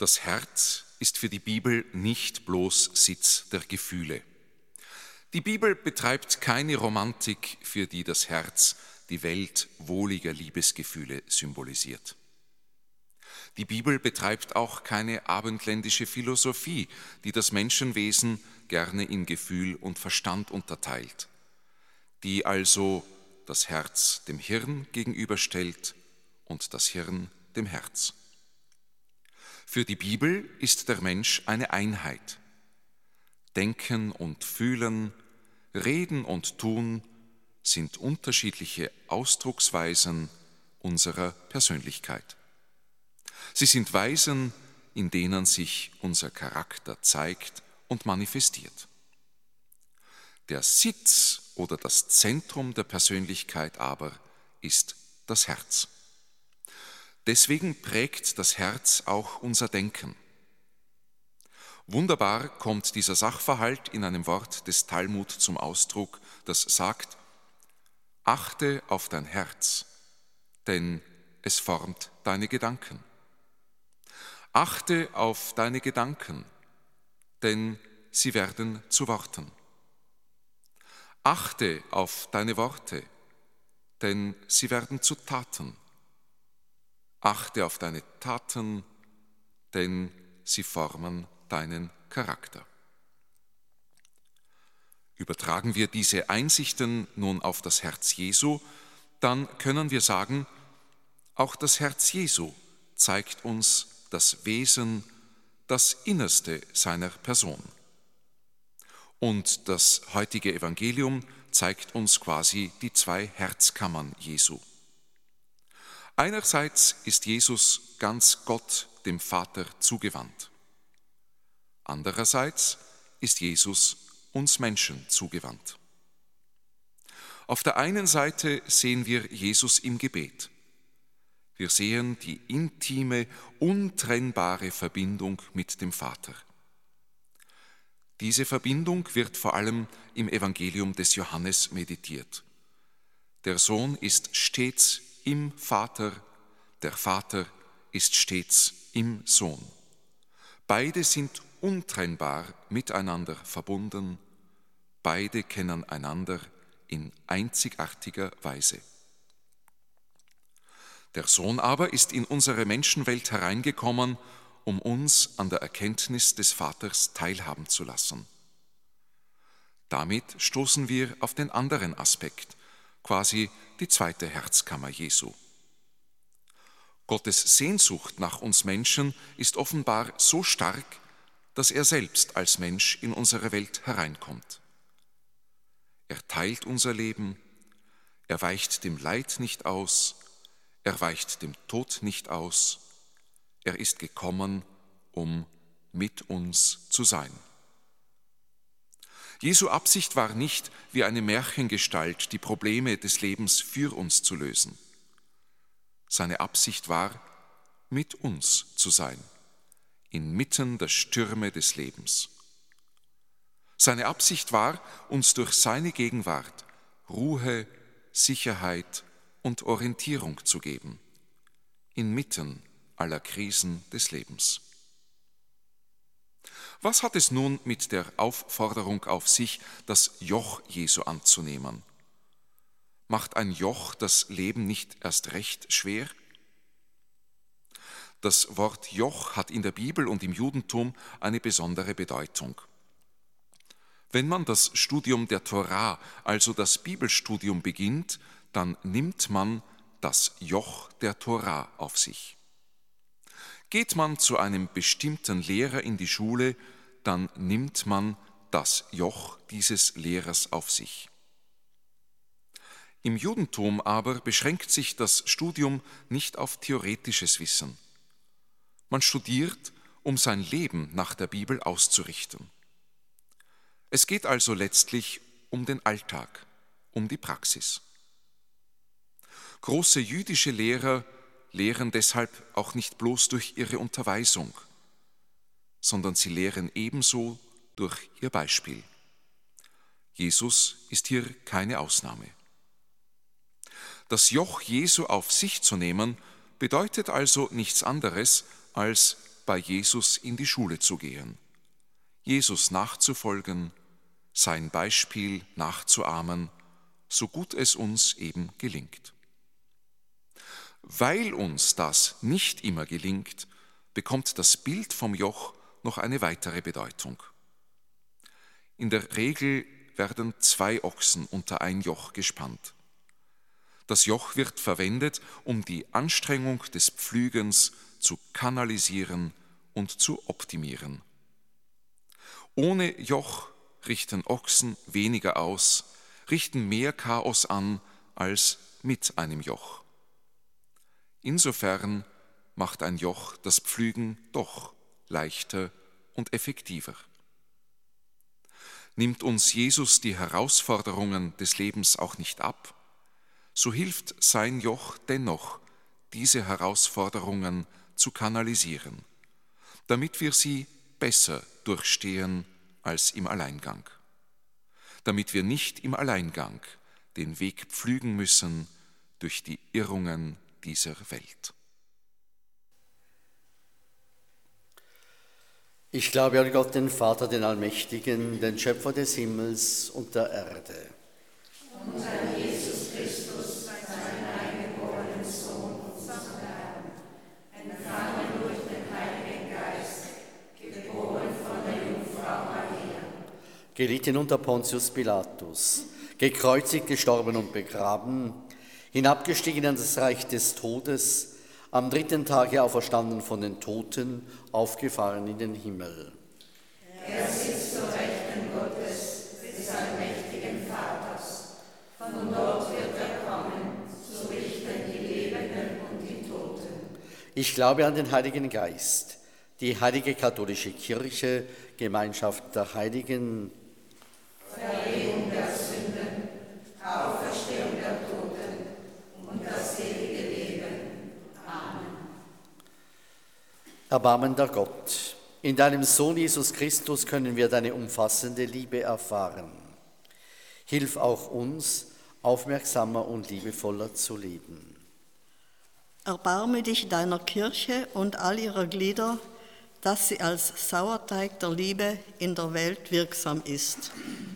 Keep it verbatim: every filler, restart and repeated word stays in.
Das Herz ist für die Bibel nicht bloß Sitz der Gefühle. Die Bibel betreibt keine Romantik, für die das Herz die Welt wohliger Liebesgefühle symbolisiert. Die Bibel betreibt auch keine abendländische Philosophie, die das Menschenwesen gerne in Gefühl und Verstand unterteilt, die also das Herz dem Hirn gegenüberstellt und das Hirn dem Herz. Für die Bibel ist der Mensch eine Einheit. Denken und Fühlen, Reden und Tun sind unterschiedliche Ausdrucksweisen unserer Persönlichkeit. Sie sind Weisen, in denen sich unser Charakter zeigt und manifestiert. Der Sitz oder das Zentrum der Persönlichkeit aber ist das Herz. Deswegen prägt das Herz auch unser Denken. Wunderbar kommt dieser Sachverhalt in einem Wort des Talmud zum Ausdruck, das sagt: Achte auf dein Herz, denn es formt deine Gedanken. Achte auf deine Gedanken, denn sie werden zu Worten. Achte auf deine Worte, denn sie werden zu Taten. Achte auf deine Taten, denn sie formen deinen Charakter. Übertragen wir diese Einsichten nun auf das Herz Jesu, dann können wir sagen, auch das Herz Jesu zeigt uns das Wesen, das Innerste seiner Person. Und das heutige Evangelium zeigt uns quasi die zwei Herzkammern Jesu. Einerseits ist Jesus ganz Gott, dem Vater, zugewandt. Andererseits ist Jesus uns Menschen zugewandt. Auf der einen Seite sehen wir Jesus im Gebet. Wir sehen die intime, untrennbare Verbindung mit dem Vater. Diese Verbindung wird vor allem im Evangelium des Johannes meditiert. Der Sohn ist stets im Vater, der Vater ist stets im Sohn. Beide sind untrennbar miteinander verbunden, beide kennen einander in einzigartiger Weise. Der Sohn aber ist in unsere Menschenwelt hereingekommen, um uns an der Erkenntnis des Vaters teilhaben zu lassen. Damit stoßen wir auf den anderen Aspekt, quasi die zweite Herzkammer Jesu. Gottes Sehnsucht nach uns Menschen ist offenbar so stark, dass er selbst als Mensch in unsere Welt hereinkommt. Er teilt unser Leben, er weicht dem Leid nicht aus, er weicht dem Tod nicht aus, er ist gekommen, um mit uns zu sein. Jesu Absicht war nicht, wie eine Märchengestalt die Probleme des Lebens für uns zu lösen. Seine Absicht war, mit uns zu sein, inmitten der Stürme des Lebens. Seine Absicht war, uns durch seine Gegenwart Ruhe, Sicherheit und Orientierung zu geben, inmitten aller Krisen des Lebens. Was hat es nun mit der Aufforderung auf sich, das Joch Jesu anzunehmen? Macht ein Joch das Leben nicht erst recht schwer? Das Wort Joch hat in der Bibel und im Judentum eine besondere Bedeutung. Wenn man das Studium der Tora, also das Bibelstudium, beginnt, dann nimmt man das Joch der Tora auf sich. Geht man zu einem bestimmten Lehrer in die Schule, dann nimmt man das Joch dieses Lehrers auf sich. Im Judentum aber beschränkt sich das Studium nicht auf theoretisches Wissen. Man studiert, um sein Leben nach der Bibel auszurichten. Es geht also letztlich um den Alltag, um die Praxis. Große jüdische Lehrer lehren deshalb auch nicht bloß durch ihre Unterweisung, sondern sie lehren ebenso durch ihr Beispiel. Jesus ist hier keine Ausnahme. Das Joch Jesu auf sich zu nehmen, bedeutet also nichts anderes, als bei Jesus in die Schule zu gehen, Jesus nachzufolgen, sein Beispiel nachzuahmen, so gut es uns eben gelingt. Weil uns das nicht immer gelingt, bekommt das Bild vom Joch noch eine weitere Bedeutung. In der Regel werden zwei Ochsen unter ein Joch gespannt. Das Joch wird verwendet, um die Anstrengung des Pflügens zu kanalisieren und zu optimieren. Ohne Joch richten Ochsen weniger aus, richten mehr Chaos an als mit einem Joch. Insofern macht ein Joch das Pflügen doch leichter und effektiver. Nimmt uns Jesus die Herausforderungen des Lebens auch nicht ab, so hilft sein Joch dennoch, diese Herausforderungen zu kanalisieren, damit wir sie besser durchstehen als im Alleingang, damit wir nicht im Alleingang den Weg pflügen müssen durch die Irrungen dieser Welt. Ich glaube an Gott, den Vater, den Allmächtigen, den Schöpfer des Himmels und der Erde. Und an Jesus Christus, seinen eingeborenen Sohn, unseren Herrn, empfangen durch den Heiligen Geist, geboren von der Jungfrau Maria, Gelitten unter Pontius Pilatus, gekreuzigt, gestorben und begraben, hinabgestiegen in das Reich des Todes, am dritten Tage auferstanden von den Toten, aufgefahren in den Himmel. Er sitzt zur Rechten Gottes, des allmächtigen Vaters. Von dort wird er kommen, zu richten die Lebenden und die Toten. Ich glaube an den Heiligen Geist, die heilige katholische Kirche, Gemeinschaft der Heiligen, Vergebung der Sünden, Auferstehung der Toten und das ewige Leben. Amen. Erbarmender Gott, in deinem Sohn Jesus Christus können wir deine umfassende Liebe erfahren. Hilf auch uns, aufmerksamer und liebevoller zu leben. Erbarme dich deiner Kirche und all ihrer Glieder, dass sie als Sauerteig der Liebe in der Welt wirksam ist.